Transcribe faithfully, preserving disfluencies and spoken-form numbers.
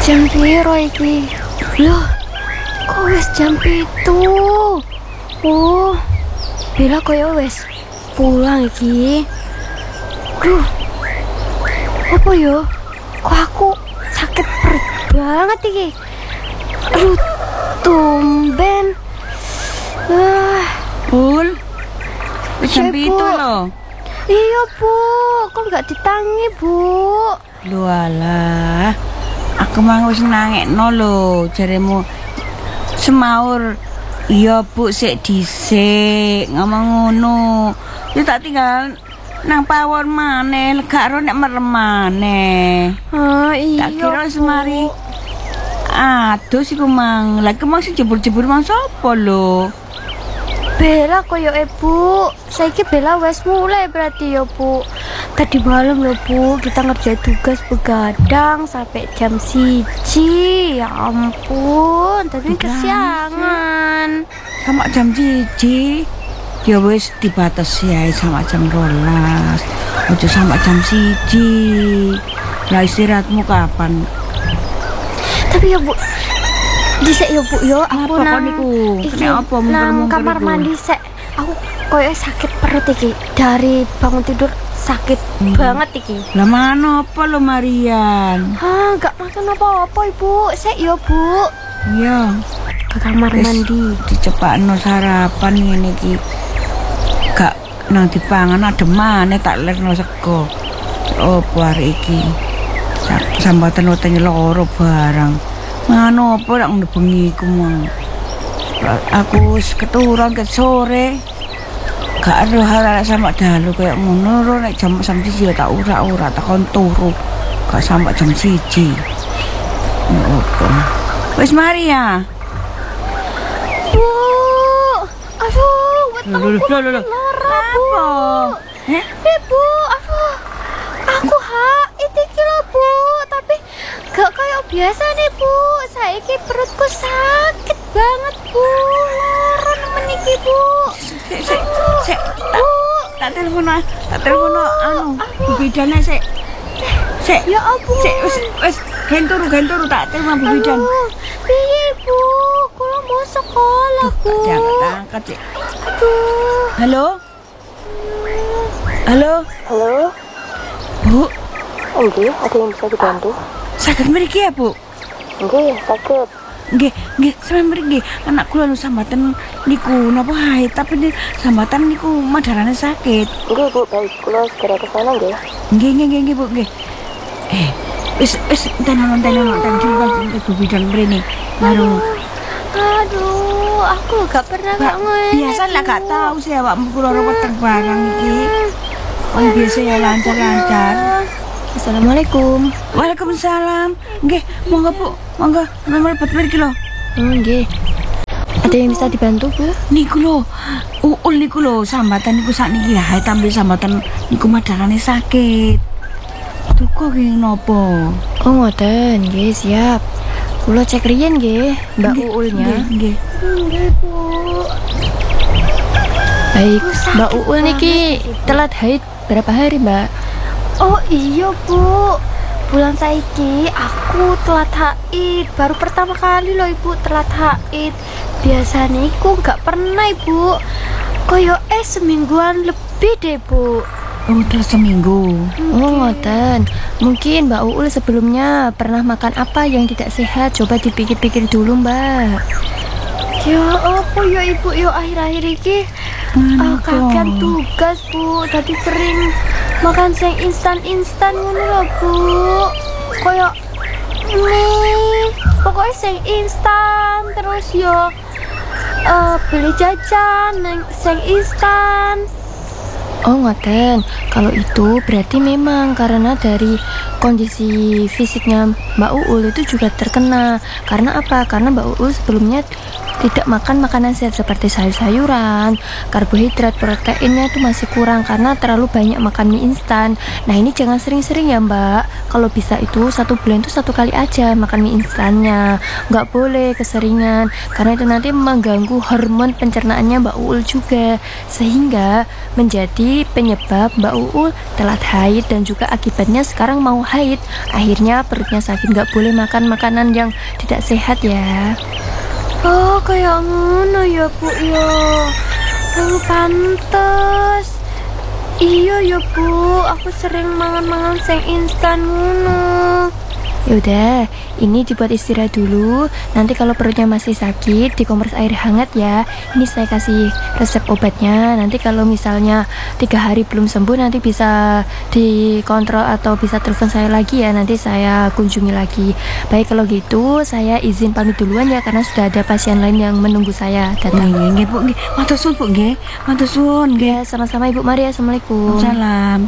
Jam piro iki? Loh, kok wis jam pitu? Oh, Bella koyo wis pulang iki. Duh, apa yo? Kok aku sakit perut banget iki? Aduh, tumben. Wah, Ul, jam pitu loh. Iya Bu, kok nggak ditangi Bu? Lu alah, aku mau wis nangekno lho, jaremu semaur. Iya Bu, sik dhisik ngomong ngono. Ya tak tinggal nang pawon maneh, lega ro nek merem maneh. Ah iya. Tak kira semari. Aduh iku mang, lha kemang sing jebur-jebur mang sapa lho? Bella koyo e Bu, saiki Bella wes mulai berarti ya Bu. Tadi malam loh Bu, kita ngerjain tugas begadang sampai jam siji. Ya ampun, tadi kesiangan. Sama jam siji. Ya wis dibatasi ae sama jam rolas. Ojo sama jam siji. Lah istirahatmu kapan? Tapi ya Bu, disek ya Bu yo, aku Apa nang niku? iki, Nek apa nang mungkir-mungkir kamar iku? mandi sek. Aku koyo sakit perut iki dari bangun tidur sakit Hmm. banget iki. Lah mana apa lo Marian? Ah, nggak makan apa-apa Ibu. Sek ya Bu, Iya, ke kamar wis mandi. dicepakno sarapan ngene iki. Gak nang dipangan adem maneh tak lerno sego. Opo arek iki? Sa- Sambatan wetenge loro barang. Mano apa nek ngono bengi ku mang. Aku wis keturun ke sore. Gak ada hal sama dalu kayak ngono ro nek jam jam siji ya tak ura-ura tak kon turu. Gak sampai jam siji. Opo? Wis mari ya. Bu, aduh, wetengku Loh, loh, loh, loh. lara Bu. Heh? Eh Bu, aduh, aku haid iki lho Bu, tapi gak kayak biasa nih Bu. Saiki perutku sakit banget Bu, lara nemen iki Bu. Sik sik sik Bu, tak telepon tak telepon anu bidane sik. Sik. ya ampun. Sik wis wis gen turu gen turu tak telepon Bu bidan. Aduh, piye Bu, kula mau sekolah Bu. Jangan angkat sik. Aduh. Halo? Halo? Halo, Bu, nggih, ada yang bisa dibantu? sakit mriki ya, Bu? Nggih, sakit. Nggih, nggih, sampeyan mriki. Anak kula lu sambatan niku napa haid tapi ni sambatan niku madarane sakit. Nggih, Bu, baik. Kula segera ke sana nggih. Nggih, nggih, nggih, nggih, Bu, nggih. Eh, wis wis tenan tenan tenan tenan Bu bidan mrene. Baru Aduh, aku gak pernah Mbak, gak ngene. biasa lah gak Bu. tahu sih awakmu kula ora weteng barang iki. Oh, biasa ya lancar-lancar. Assalamualaikum. Waalaikumsalam. Nggih, monggo Bu, monggo mlebet mriki lho. Oh, nggih. Ada yang bisa dibantu, Bu? Niku lho, uul niku lho, sambatan niku sakniki hae tambe sambatan niku madarane sakit. Duka ki nopo? Oh, ngoten. Nggih, siap. Kula cek riyen nggih, Mbak Nggih, Uulnya. Nggih, nggih. Nggih, Bu. Baik, Mbak Uul niki telat haid berapa hari, Mbak? Oh iya Bu, bulan saiki aku telat haid. Baru pertama kali loh Ibu telat haid. Biasanya aku nggak pernah Ibu. Koyo eh semingguan lebih deh Bu. Oh, udah seminggu. Oh ngoten. Mungkin Mbak Uul sebelumnya pernah makan apa yang tidak sehat? Coba dipikir-pikir dulu Mbak. Ya apa ya Ibu yo akhir-akhir ini uh, kagian tugas Bu. Tadi sering makan sing instan-instan ngono lho Bu. Kayak mie, pokoknya sing instan terus yo uh, beli jajan neng sing instan. Oh ngoten, kalau itu berarti memang karena dari kondisi fisiknya Mbak Uul itu juga terkena. Karena apa? Karena Mbak Uul sebelumnya tidak makan makanan sehat seperti sayur-sayuran, karbohidrat, proteinnya itu masih kurang karena terlalu banyak makan mie instan. Nah ini jangan sering-sering ya Mbak. Kalau bisa itu satu bulan itu satu kali aja makan mie instannya, nggak boleh keseringan karena itu nanti mengganggu hormon pencernaannya Mbak Uul juga, sehingga menjadi penyebab Mbak Uul telat haid dan juga akibatnya sekarang mau haid, akhirnya perutnya sakit, nggak boleh makan makanan yang tidak sehat ya. Oh, kayak ngono ya Bu ya. Oh, pantes. Iya ya Bu, aku sering mangan-mangan sing instan ngono. Yaudah, ini dibuat istirahat dulu. Nanti kalau perutnya masih sakit, dikompres air hangat ya. Ini saya kasih resep obatnya. Nanti kalau misalnya tiga hari belum sembuh, nanti bisa dikontrol atau bisa telepon saya lagi ya. Nanti saya kunjungi lagi. Baik, kalau gitu saya izin pamit duluan ya, karena sudah ada pasien lain yang menunggu saya datang. Nggih, nggih Bu, nggih. Matur suwun Bu nggih. Matur suwun nggih. Ya, sama-sama Ibu Maria. Assalamualaikum. Salam.